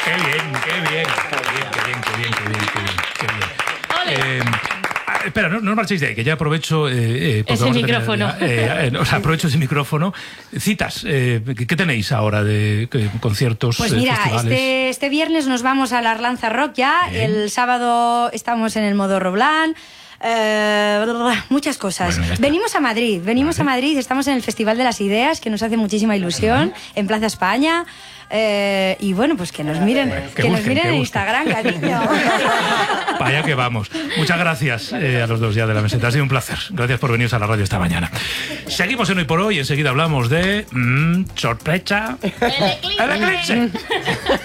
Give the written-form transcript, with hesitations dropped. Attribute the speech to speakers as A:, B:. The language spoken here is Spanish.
A: Qué bien. Espera, no os marchéis de ahí, que ya aprovecho...
B: ese micrófono.
A: Aprovecho ese micrófono. Citas, ¿qué tenéis ahora de conciertos,
C: Pues mira,
A: festivales?
C: este viernes nos vamos a la Arlanza Rock ya. Bien. El sábado estamos en el Modo Roblán. Muchas cosas.
A: Bueno,
C: venimos a Madrid, estamos en el Festival de las Ideas, que nos hace muchísima ilusión, en Plaza España. Y bueno, pues que nos miren, nos miren en Instagram, cariño.
A: Para allá que vamos. Muchas gracias a los dos ya de la meseta. Ha sido un placer. Gracias por venir a la radio esta mañana. Seguimos en Hoy por Hoy. Enseguida hablamos de... sorpresa.
B: El eclipse.